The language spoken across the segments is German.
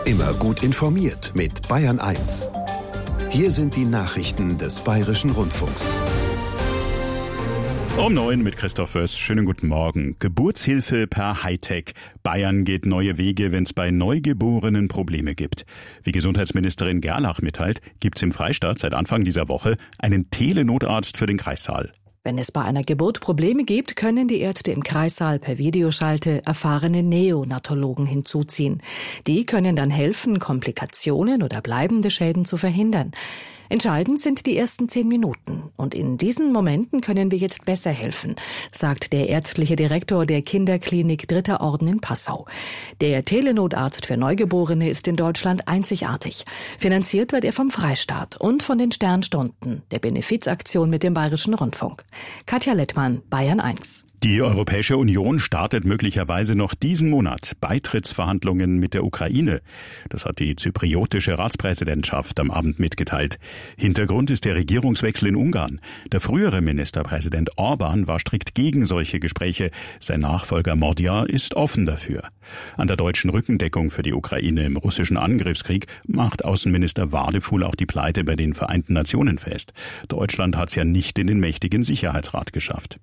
Immer gut informiert mit Bayern 1. Hier sind die Nachrichten des Bayerischen Rundfunks. Um 9 mit Christoph Föß. Schönen guten Morgen. Geburtshilfe per Hightech. Bayern geht neue Wege, wenn es bei Neugeborenen Probleme gibt. Wie Gesundheitsministerin Gerlach mitteilt, gibt es im Freistaat seit Anfang dieser Woche einen Telenotarzt für den Kreissaal. Wenn es bei einer Geburt Probleme gibt, können die Ärzte im Kreissaal per Videoschalte erfahrene Neonatologen hinzuziehen. Die können dann helfen, Komplikationen oder bleibende Schäden zu verhindern. Entscheidend sind die ersten 10 Minuten. Und in diesen Momenten können wir jetzt besser helfen, sagt der ärztliche Direktor der Kinderklinik Dritter Orden in Passau. Der Telenotarzt für Neugeborene ist in Deutschland einzigartig. Finanziert wird er vom Freistaat und von den Sternstunden, der Benefizaktion mit dem Bayerischen Rundfunk. Katja Lettmann, Bayern 1. Die Europäische Union startet möglicherweise noch diesen Monat Beitrittsverhandlungen mit der Ukraine. Das hat die zypriotische Ratspräsidentschaft am Abend mitgeteilt. Hintergrund ist der Regierungswechsel in Ungarn. Der frühere Ministerpräsident Orbán war strikt gegen solche Gespräche. Sein Nachfolger Mordja ist offen dafür. An der deutschen Rückendeckung für die Ukraine im russischen Angriffskrieg macht Außenminister Wadefuhl auch die Pleite bei den Vereinten Nationen fest. Deutschland hat es ja nicht in den mächtigen Sicherheitsrat geschafft.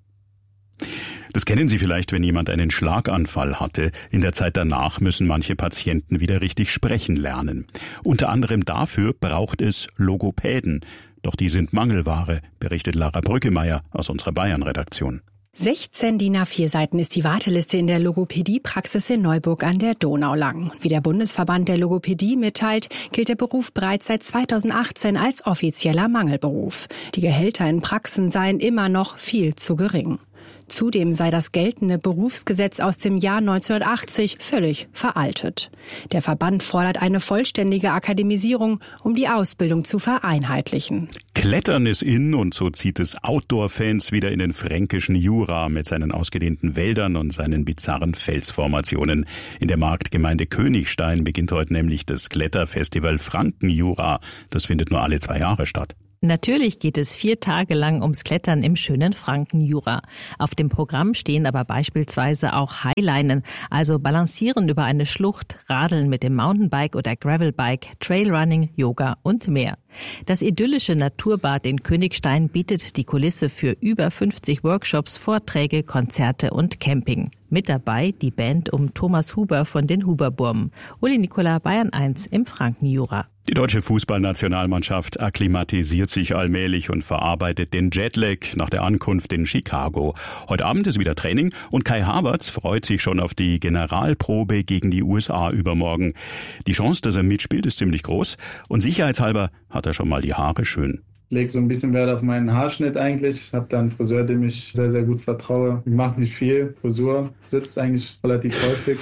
Das kennen Sie vielleicht, wenn jemand einen Schlaganfall hatte. In der Zeit danach müssen manche Patienten wieder richtig sprechen lernen. Unter anderem dafür braucht es Logopäden. Doch die sind Mangelware, berichtet Lara Brückemeier aus unserer Bayern-Redaktion. 16 DIN A4 Seiten ist die Warteliste in der Logopädie-Praxis in Neuburg an der Donau lang. Wie der Bundesverband der Logopädie mitteilt, gilt der Beruf bereits seit 2018 als offizieller Mangelberuf. Die Gehälter in Praxen seien immer noch viel zu gering. Zudem sei das geltende Berufsgesetz aus dem Jahr 1980 völlig veraltet. Der Verband fordert eine vollständige Akademisierung, um die Ausbildung zu vereinheitlichen. Klettern ist in und so zieht es Outdoor-Fans wieder in den fränkischen Jura mit seinen ausgedehnten Wäldern und seinen bizarren Felsformationen. In der Marktgemeinde Königstein beginnt heute nämlich das Kletterfestival Frankenjura. Das findet nur alle 2 Jahre statt. Natürlich geht es 4 Tage lang ums Klettern im schönen Frankenjura. Auf dem Programm stehen aber beispielsweise auch Highlinen, also Balancieren über eine Schlucht, Radeln mit dem Mountainbike oder Gravelbike, Trailrunning, Yoga und mehr. Das idyllische Naturbad in Königstein bietet die Kulisse für über 50 Workshops, Vorträge, Konzerte und Camping. Mit dabei die Band um Thomas Huber von den Huberburmen. Uli Nicola, Bayern 1 im Frankenjura. Die deutsche Fußballnationalmannschaft akklimatisiert sich allmählich und verarbeitet den Jetlag nach der Ankunft in Chicago. Heute Abend ist wieder Training und Kai Havertz freut sich schon auf die Generalprobe gegen die USA übermorgen. Die Chance, dass er mitspielt, ist ziemlich groß und sicherheitshalber hat er schon mal die Haare schön. Ich lege so ein bisschen Wert auf meinen Haarschnitt eigentlich. Ich habe da einen Friseur, dem ich sehr, sehr gut vertraue. Ich mache nicht viel. Frisur sitzt eigentlich relativ häufig.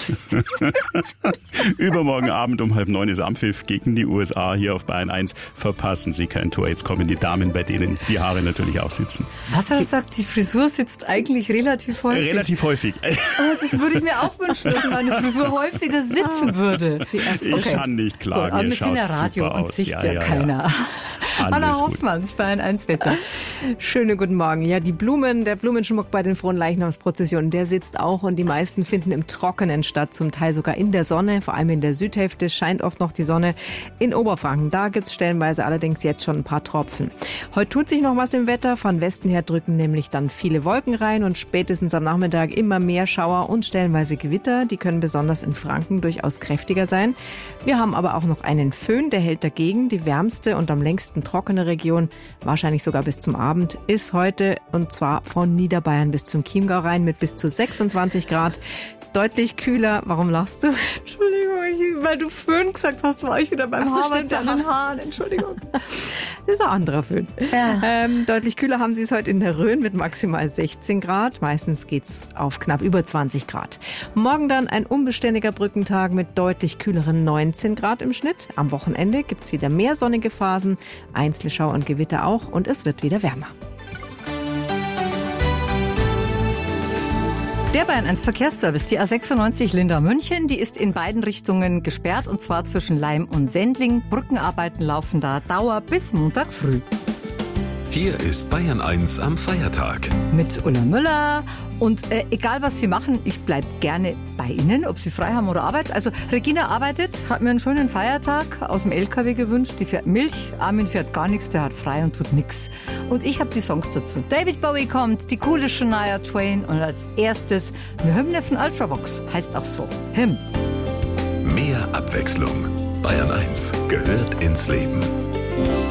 Übermorgen Abend um 8:30 ist Anpfiff gegen die USA hier auf Bayern 1. Verpassen Sie kein Tor. Jetzt kommen die Damen, bei denen die Haare natürlich auch sitzen. Was hat er gesagt? Die Frisur sitzt eigentlich relativ häufig? Relativ häufig. Das würde ich mir auch wünschen, dass meine Frisur häufiger sitzen würde. Ich kann nicht klagen. Gut, wir sind ja Radio und sieht ja keiner. Anna Hoffmanns, Bayern 1 Wetter. Schönen guten Morgen. Ja, der Blumenschmuck bei den Fronleichnamsprozessionen, der sitzt auch und die meisten finden im Trockenen statt, zum Teil sogar in der Sonne. Vor allem in der Südhälfte scheint oft noch die Sonne. In Oberfranken, da gibt's stellenweise allerdings jetzt schon ein paar Tropfen. Heute tut sich noch was im Wetter. Von Westen her drücken nämlich dann viele Wolken rein und spätestens am Nachmittag immer mehr Schauer und stellenweise Gewitter. Die können besonders in Franken durchaus kräftiger sein. Wir haben aber auch noch einen Föhn, der hält dagegen. Die wärmste und am längsten trockene Region, wahrscheinlich sogar bis zum Abend, ist heute, und zwar von Niederbayern bis zum Chiemgau rein mit bis zu 26 Grad. Deutlich kühler. Warum lachst du? Entschuldigung, weil du Föhn gesagt hast, war ich wieder beim Haarwärts an den Haaren. Entschuldigung. Das ist ein anderer Föhn. Ja. Deutlich kühler haben sie es heute in der Rhön mit maximal 16 Grad. Meistens geht's auf knapp über 20 Grad. Morgen dann ein unbeständiger Brückentag mit deutlich kühleren 19 Grad im Schnitt. Am Wochenende gibt's wieder mehr sonnige Phasen, Einzelschauer und Gewitter auch und es wird wieder wärmer. Der Bayern 1 Verkehrsservice, die A96 Lindau-München, die ist in beiden Richtungen gesperrt und zwar zwischen Laim und Sendling. Brückenarbeiten laufen da Dauer bis Montag früh. Hier ist Bayern 1 am Feiertag. Mit Ulla Müller. Und egal, was Sie machen, ich bleibe gerne bei Ihnen, ob Sie frei haben oder Arbeit. Also Regina arbeitet, hat mir einen schönen Feiertag aus dem LKW gewünscht. Die fährt Milch, Armin fährt gar nichts, der hat frei und tut nichts. Und ich habe die Songs dazu. David Bowie kommt, die coole Shania Twain und als erstes eine Hymne von Ultravox. Heißt auch so, Hymn. Mehr Abwechslung. Bayern 1 gehört ins Leben.